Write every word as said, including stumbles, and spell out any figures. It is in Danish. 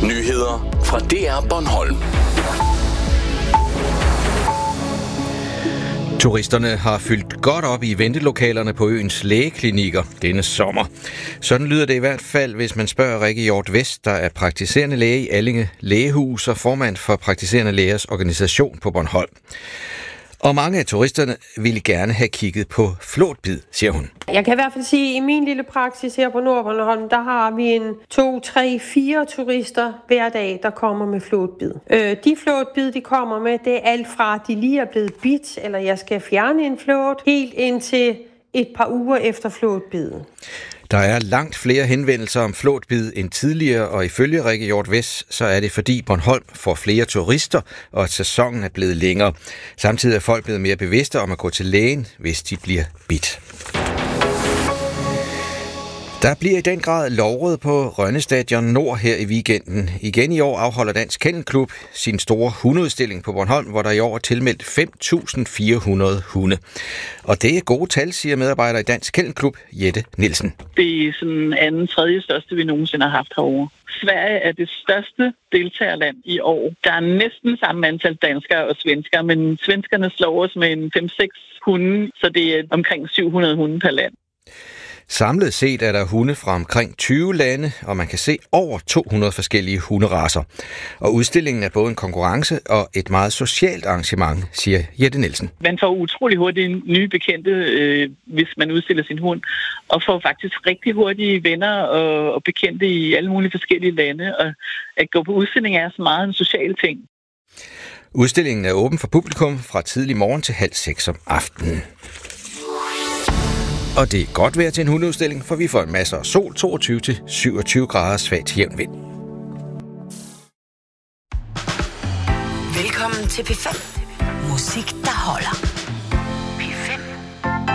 Nyheder fra D R Bornholm. Turisterne har fyldt godt op i ventelokalerne på øens lægeklinikker denne sommer. Sådan lyder det i hvert fald, hvis man spørger Rikke Hjort Vest, der er praktiserende læge i Allinge Lægehus og formand for Praktiserende Lægers Organisation på Bornholm. Og mange af turisterne ville gerne have kigget på flåtbid, siger hun. Jeg kan i hvert fald sige, at i min lille praksis her på Nordbornholm, der har vi en to, tre, fire turister hver dag, der kommer med flåtbid. Øh, de flåtbid, de kommer med, det er alt fra, at de lige er blevet bidt, eller jeg skal fjerne en flåt, helt indtil et par uger efter flåtbiden. Der er langt flere henvendelser om flåtbid end tidligere, og ifølge Rikke Hjort Vest, så er det fordi Bornholm får flere turister, og at sæsonen er blevet længere. Samtidig er folk blevet mere bevidste om at gå til lægen, hvis de bliver bidt. Der bliver i den grad lovret på Rønne Stadion Nord her i weekenden. Igen i år afholder Dansk Kennel Klub sin store hundeudstilling på Bornholm, hvor der i år er tilmeldt fem tusind fire hundrede hunde. Og det er gode tal, siger medarbejder i Dansk Kennel Klub, Jette Nielsen. Det er sådan anden, tredje største, vi nogensinde har haft herovre. Sverige er det største deltagerland i år. Der er næsten samme antal danskere og svenskere, men svenskerne slår os med en fem seks hunde, så det er omkring syv hundrede hunde per land. Samlet set er der hunde fra omkring tyve lande, og man kan se over to hundrede forskellige hunderacer. Og udstillingen er både en konkurrence og et meget socialt arrangement, siger Jette Nielsen. Man får utrolig hurtigt nye bekendte, øh, hvis man udstiller sin hund, og får faktisk rigtig hurtige venner og, og bekendte i alle mulige forskellige lande. Og at gå på udstilling er så meget en social ting. Udstillingen er åben for publikum fra tidlig morgen til halv seks om aftenen. Og det er godt vejr til en hundeudstilling, for vi får en masse sol, toogtyve til syvogtyve grader svagt jævn vind. Velkommen til P fem. Musik, der holder.